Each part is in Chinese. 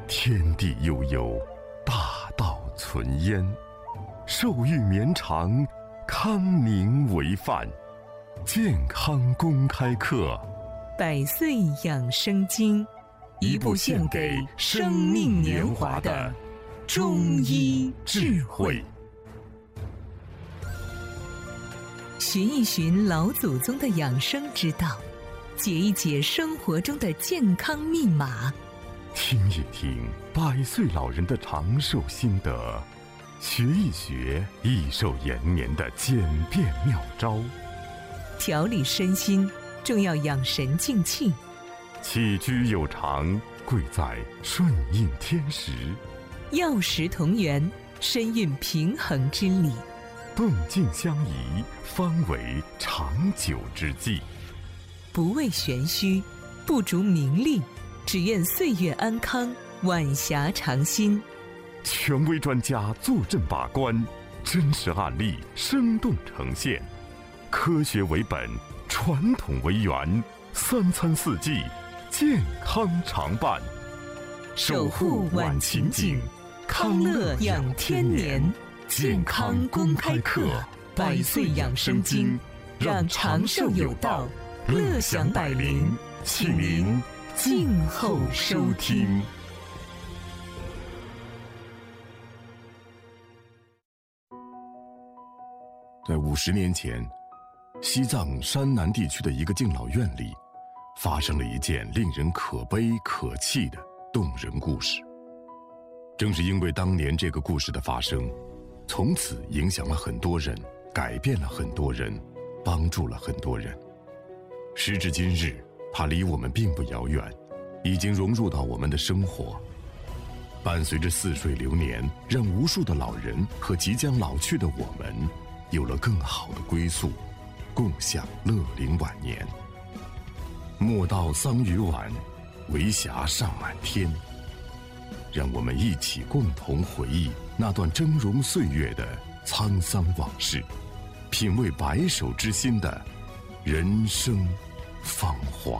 天地悠悠，大道存焉。寿欲绵长，康宁为范。健康公开课， 百岁养生经，一部献给生命年华的中医智慧。寻一寻老祖宗的养生之道，解一解生活中的健康密码， 听一听100岁老人的长寿心得，学一学益寿延年的简便妙招。 调理身心，重要养神静气。 起居有常，贵在顺应天时。 药食同源，身运平衡之理。 动静相宜，方为长久之计。 不为玄虚，不逐名利，只愿岁月安康，晚霞长新。 权威专家坐镇把关，真实案例生动呈现。科学为本，传统为源，3餐4季，健康常伴。 守护晚晴景，康乐养天年。健康公开课，100岁养生经，让长寿有道，乐享百龄，请您静候收听。 在50年前，西藏山南地区的一个敬老院里，发生了一件令人可悲可泣的动人故事。正是因为当年这个故事的发生，从此影响了很多人，改变了很多人，帮助了很多人。时至今日，它离我们并不遥远，已经融入到我们的生活，伴随着似水流年，让无数的老人和即将老去的我们有了更好的归宿，共享乐龄晚年。莫道桑榆晚，为霞尚满天。让我们一起共同回忆那段峥嵘岁月的沧桑往事，品味白首之心的人生芳华。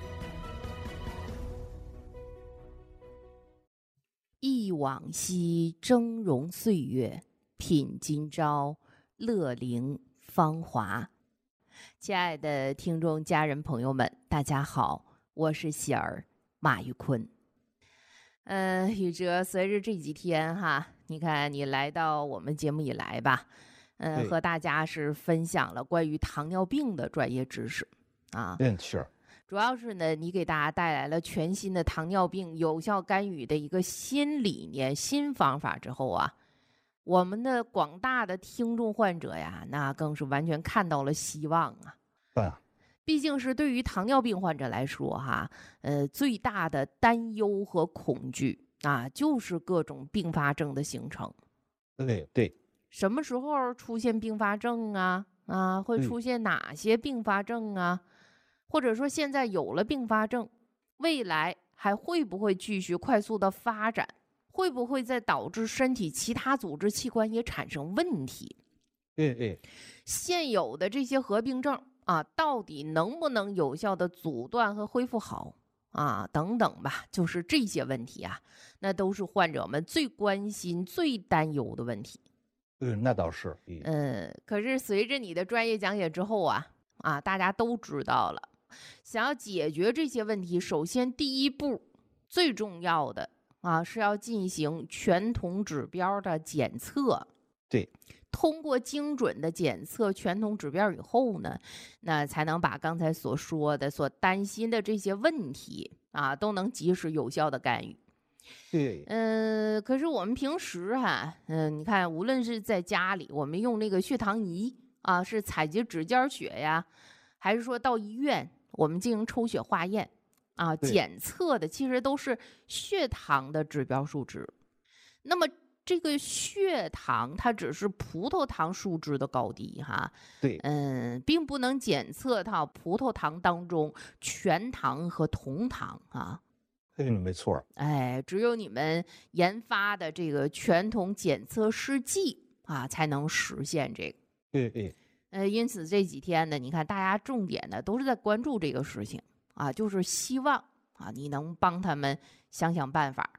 忆往昔峥嵘岁月，品今朝乐龄芳华。亲爱的听众家人朋友们，大家好，我是喜儿马玉坤。宇哲，随着这几天你看你来到我们节目以来吧，和大家是分享了关于糖尿病的专业知识啊。 是。 主要是呢，你给大家带来了全新的糖尿病有效干预的一个新理念、新方法之后啊，我们的广大的听众患者呀，那更是完全看到了希望啊。 对啊。 毕竟是对于糖尿病患者来说最大的担忧和恐惧就是各种并发症的形成。 对。 什么时候出现并发症会出现哪些并发症或者说现在有了并发症，未来还会不会继续快速的发展？会不会再导致身体其他组织器官也产生问题？现有的这些合并症到底能不能有效的阻断和恢复好等等吧，就是这些问题那都是患者们最关心、最担忧的问题。 那倒是。 可是随着你的专业讲解之后大家都知道了，想要解决这些问题，首先第一步最重要的是要进行全统指标的检测。 对， 通过精准的检测全统指标以后呢，那才能把刚才所说的、所担心的这些问题都能及时有效的干预。 对。 可是我们平时你看，无论是在家里，我们用那个血糖仪是采集指尖血呀，还是说到医院我们进行抽血化验检测的其实都是血糖的指标数值。那么这个血糖它只是葡萄糖数值的高低对。 并不能检测到葡萄糖当中全糖和同糖没错。 只有你们研发的这个全统检测试剂才能实现这个。 对。 因此这几天呢，你看大家重点的都是在关注这个事情就是希望你能帮他们想想办法。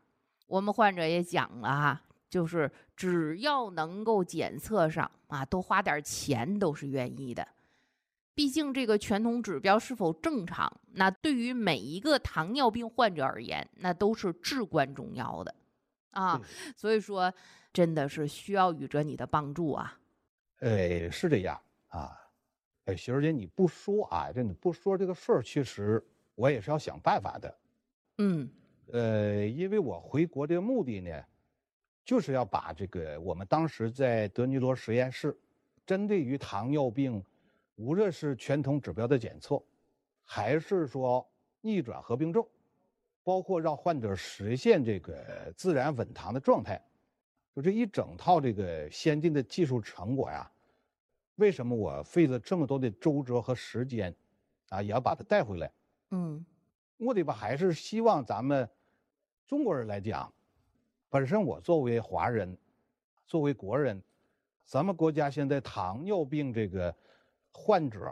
我们患者也讲了哈，就是只要能够检测上啊，多花点钱都是愿意的。毕竟这个全瞳指标是否正常，那对于每一个糖尿病患者而言，那都是至关重要的啊。所以说，真的是需要宇哲你的帮助啊。 是这样啊。媳妇姐，你不说啊，这你不说这个事儿，其实我也是要想办法的。因为我回国的目的呢，就是要把这个我们当时在德尼罗实验室针对于糖尿病，无论是全瞳指标的检测，还是说逆转合并症，包括让患者实现这个自然稳糖的状态，就这一整套这个先进的技术成果呀，为什么我费了这么多的周折和时间啊，也要把它带回来？目的吧，还是希望咱们中国人来讲，本身我作为华人，作为国人，咱们国家现在糖尿病这个患者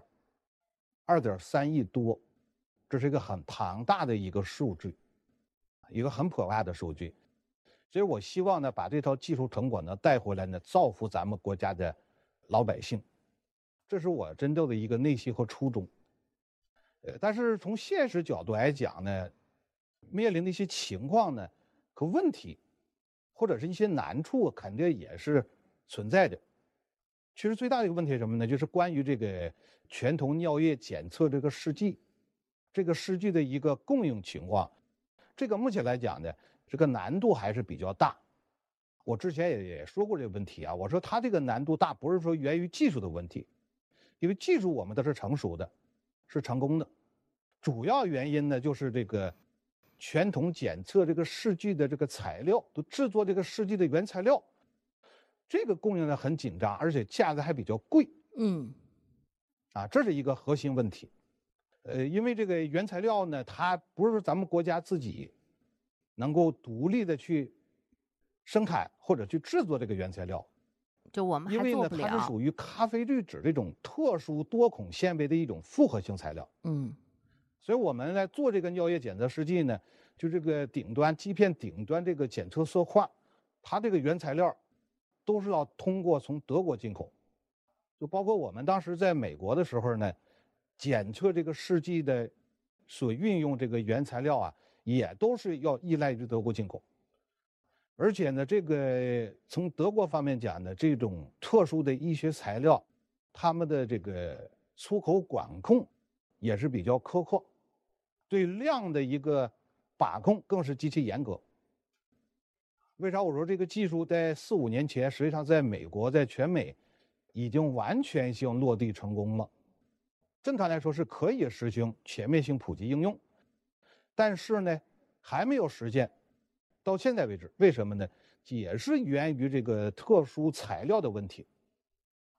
2.3亿多，这是一个很庞大的一个数据，一个很可怕的数据。所以我希望呢，把这套技术成果呢带回来呢，造福咱们国家的老百姓，这是我真正的一个内心和初衷。但是从现实角度来讲呢，面临的一些情况呢和问题，或者是一些难处，肯定也是存在的。其实最大的一个问题是什么呢？就是关于这个全瞳尿液检测这个试剂，这个试剂的一个供应情况，这个目前来讲呢，这个难度还是比较大。我之前也说过这个问题啊，我说它这个难度大，不是说源于技术的问题，因为技术我们都是成熟的，是成功的。主要原因呢，就是这个全瞳检测这个试剂的这个材料，都制作这个试剂的原材料，这个供应呢很紧张，而且价格还比较贵。这是一个核心问题。因为这个原材料呢，它不是说咱们国家自己能够独立的去生产或者去制作这个原材料， 就我们因为呢， 还做不了。 它是属于咖啡滤纸这种特殊多孔纤维的一种复合性材料。所以我们来做这个尿液检测试剂呢，就这个顶端基片顶端这个检测色块，它这个原材料都是要通过从德国进口，就包括我们当时在美国的时候呢，检测这个试剂的所运用这个原材料啊，也都是要依赖于德国进口。而且呢，这个从德国方面讲呢，这种特殊的医学材料，他们的这个出口管控也是比较苛刻，对量的一个把控更是极其严格。为啥我说这个技术在4、5年前，实际上在美国，在全美已经完全性落地成功了？正常来说是可以实行全面性普及应用，但是呢，还没有实现。到现在为止，为什么呢？也是源于这个特殊材料的问题。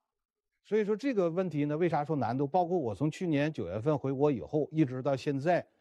所以说这个问题呢，为啥说难度？包括我从去年9月份回国以后，一直到现在，